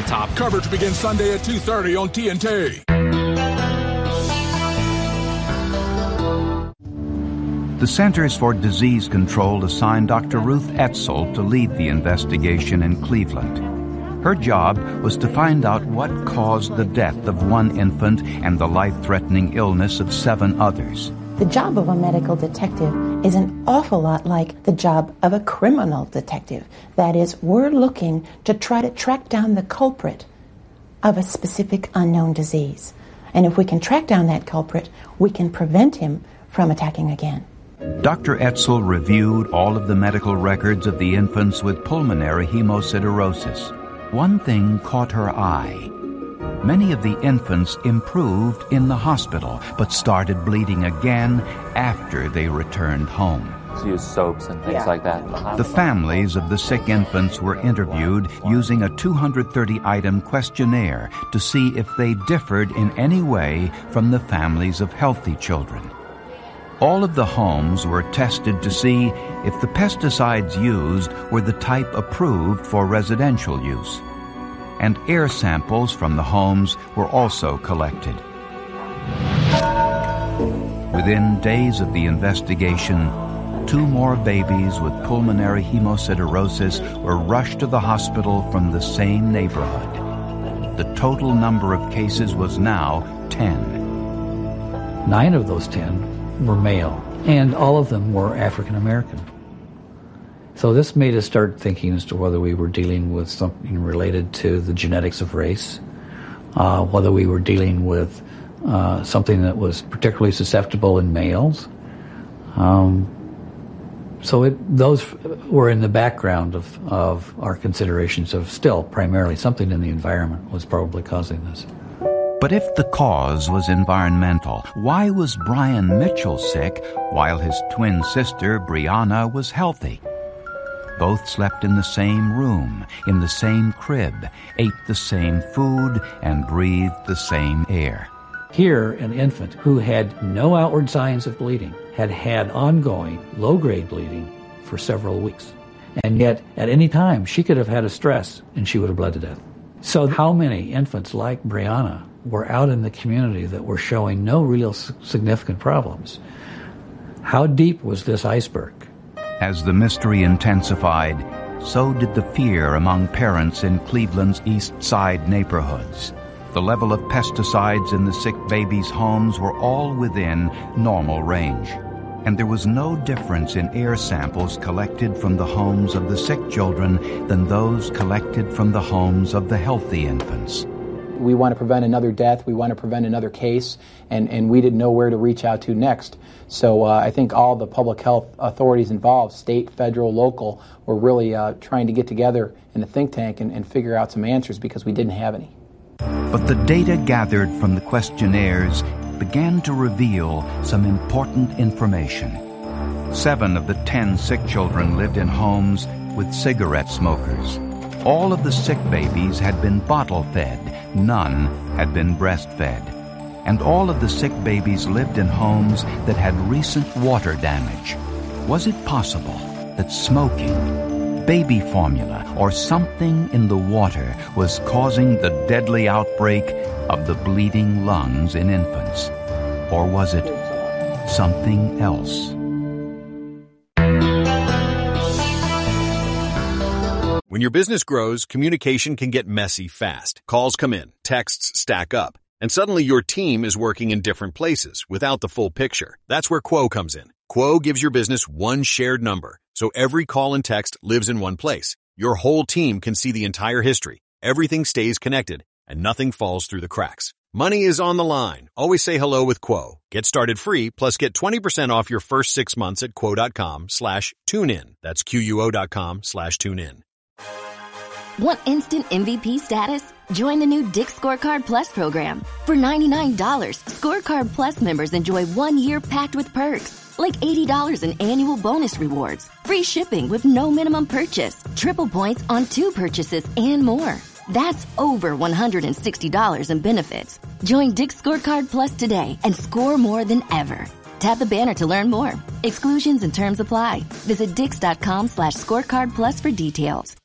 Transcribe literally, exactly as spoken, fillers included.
the top. Coverage begins Sunday at two thirty on T N T. The Centers for Disease Control assigned Doctor Ruth Etzel to lead the investigation in Cleveland. Her job was to find out what caused the death of one infant and the life-threatening illness of seven others. The job of a medical detective is an awful lot like the job of a criminal detective. That is, we're looking to try to track down the culprit of a specific unknown disease. And if we can track down that culprit, we can prevent him from attacking again. Doctor Etzel reviewed all of the medical records of the infants with pulmonary hemosiderosis. One thing caught her eye. Many of the infants improved in the hospital, but started bleeding again after they returned home. Use soaps and things yeah. like that. The families of the sick infants were interviewed using a two hundred thirty item questionnaire to see if they differed in any way from the families of healthy children. All of the homes were tested to see if the pesticides used were the type approved for residential use. And air samples from the homes were also collected. Within days of the investigation, two more babies with pulmonary hemosiderosis were rushed to the hospital from the same neighborhood. The total number of cases was now ten. Nine of those ten were male, and all of them were African American. So this made us start thinking as to whether we were dealing with something related to the genetics of race, uh, whether we were dealing with uh, something that was particularly susceptible in males. Um, so it, those were in the background of, of our considerations of still primarily something in the environment was probably causing this. But if the cause was environmental, why was Brian Mitchell sick while his twin sister, Brianna, was healthy? Both slept in the same room, in the same crib, ate the same food, and breathed the same air. Here, an infant who had no outward signs of bleeding had had ongoing, low-grade bleeding for several weeks. And yet, at any time, she could have had a stress and she would have bled to death. So how many infants like Brianna were out in the community that were showing no real significant problems? How deep was this iceberg? As the mystery intensified, so did the fear among parents in Cleveland's East Side neighborhoods. The level of pesticides in the sick babies' homes were all within normal range, and there was no difference in air samples collected from the homes of the sick children than those collected from the homes of the healthy infants. We want to prevent another death, we want to prevent another case, and, and we didn't know where to reach out to next. So uh, I think all the public health authorities involved, state, federal, local, were really uh, trying to get together in a think tank and, and figure out some answers because we didn't have any. But the data gathered from the questionnaires began to reveal some important information. Seven of the ten sick children lived in homes with cigarette smokers. All of the sick babies had been bottle-fed. None had been breastfed. And all of the sick babies lived in homes that had recent water damage. Was it possible that smoking, baby formula, or something in the water was causing the deadly outbreak of the bleeding lungs in infants? Or was it something else? When your business grows, communication can get messy fast. Calls come in, texts stack up, and suddenly your team is working in different places without the full picture. That's where Quo comes in. Quo gives your business one shared number, so every call and text lives in one place. Your whole team can see the entire history. Everything stays connected, and nothing falls through the cracks. Money is on the line. Always say hello with Quo. Get started free, plus get twenty percent off your first six months at quo.com slash tune in. That's Q-U-O dot com slash tune in. Want instant M V P status? Join the new Dick's Scorecard Plus program. For ninety-nine dollars, Scorecard Plus members enjoy one year packed with perks, like eighty dollars in annual bonus rewards, free shipping with no minimum purchase, triple points on two purchases, and more. That's over one hundred sixty dollars in benefits. Join Dick's Scorecard Plus today and score more than ever. Tap the banner to learn more. Exclusions and terms apply. Visit dix.com slash scorecard plus for details.